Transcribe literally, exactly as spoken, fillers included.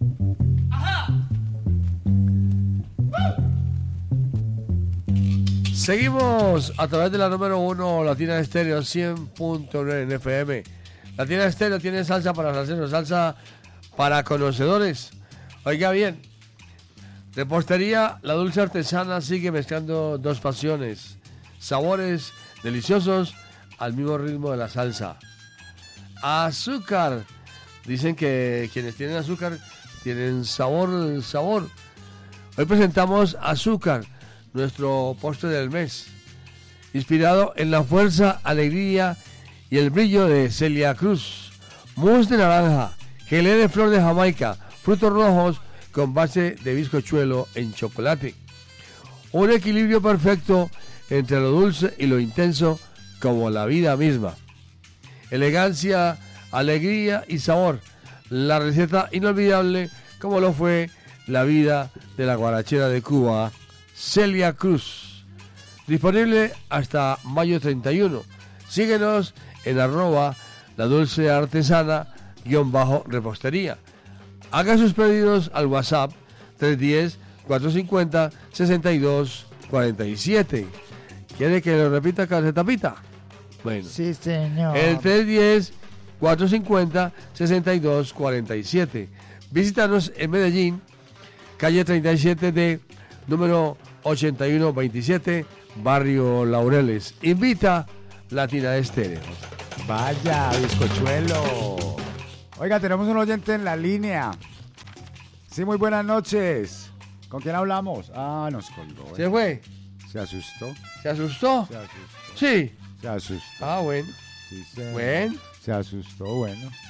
Seguimos a través de la número uno, Latina Estéreo cien punto nueve en F M. Latina Estéreo tiene salsa para salseros, salsa para conocedores. Oiga bien, repostería La Dulce Artesana sigue mezclando dos pasiones, sabores deliciosos al mismo ritmo de la salsa. Azúcar, dicen que quienes tienen azúcar tienen sabor, sabor. Hoy presentamos Azúcar, nuestro postre del mes, inspirado en la fuerza, alegría y el brillo de Celia Cruz. Mousse de naranja, gelé de flor de Jamaica, frutos rojos con base de bizcochuelo en chocolate. Un equilibrio perfecto entre lo dulce y lo intenso como la vida misma. Elegancia, alegría y sabor. La receta inolvidable como lo fue la vida de la guarachera de Cuba, Celia Cruz. Disponible hasta mayo treinta y uno. Síguenos en arroba la dulce artesana guión bajo repostería. Haga sus pedidos al WhatsApp tres uno cero, cuatro cinco cero, seis dos cuatro siete. ¿Quiere que lo repita cada tapita? Bueno. Sí, señor. El tres uno cero, cuatro cinco cero, seis dos cuatro siete. Visítanos en Medellín, calle treinta y siete D, número ochenta y uno veintisiete, barrio Laureles. Invita Latina Estéreo. Vaya, bizcochuelo. Oiga, tenemos un oyente en la línea. Sí, muy buenas noches. ¿Con quién hablamos? Ah, nos colgó. ¿eh? ¿Se fue? ¿Se asustó? ¿Se asustó? Se asustó. Sí. Se asustó. Ah, bueno. Sí, se... Bueno. Se asustó, bueno.